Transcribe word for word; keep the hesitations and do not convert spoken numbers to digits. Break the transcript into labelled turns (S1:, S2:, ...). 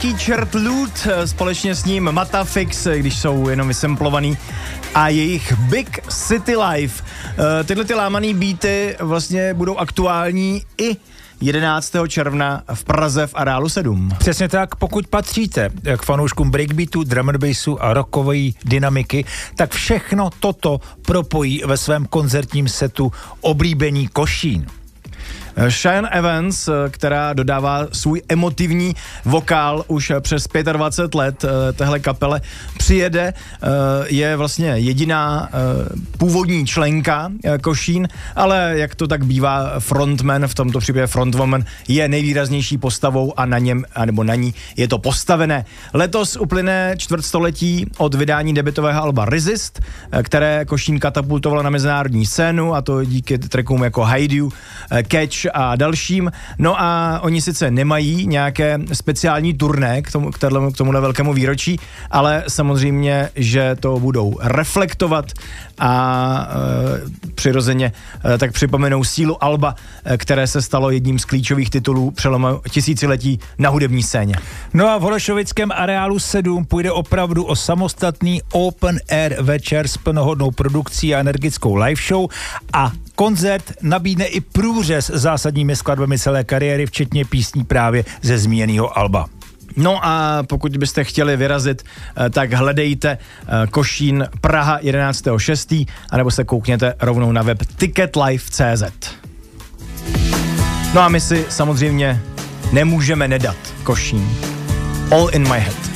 S1: Jaký čert Loot, společně s ním Matafix, když jsou jenom vysemplovaný, a jejich Big City Life. Tyhle ty lámaný beaty vlastně budou aktuální i jedenáctého června v Praze v Areálu sedm.
S2: Přesně tak, pokud patříte k fanouškům breakbeatu, drum and bassu a rockové dynamiky, tak všechno toto propojí ve svém koncertním setu oblíbení Košín.
S1: Cheyenne Evans, která dodává svůj emotivní vokál už přes dvacet pět let téhle kapele, přijede, je vlastně jediná původní členka Košín, ale jak to tak bývá, frontman, v tomto případě frontwoman, je nejvýraznější postavou a na něm, nebo na ní je to postavené. Letos uplyne čtvrtstoletí od vydání debutového alba Resist, které Košín katapultovalo na mezinárodní scénu, a to díky trackům jako Hide You, Catch a dalším. No a oni sice nemají nějaké speciální turné k tomu, k téhle, k tomuhle velkému výročí, ale samozřejmě, že to budou reflektovat a e, přirozeně e, tak připomenou sílu alba, e, které se stalo jedním z klíčových titulů přelomu tisíciletí na hudební scéně.
S2: No a v Holešovickém Areálu sedm půjde opravdu o samostatný open air večer s plnohodnou produkcí a energickou live show, a koncert nabídne i průřez zásadními skladbami celé kariéry, včetně písní právě ze zmíněného alba.
S1: No a pokud byste chtěli vyrazit, tak hledejte Košín Praha jedenáctého šestého anebo se koukněte rovnou na web ticket live tečka cé zet. No a my si samozřejmě nemůžeme nedat Košín. All in my head.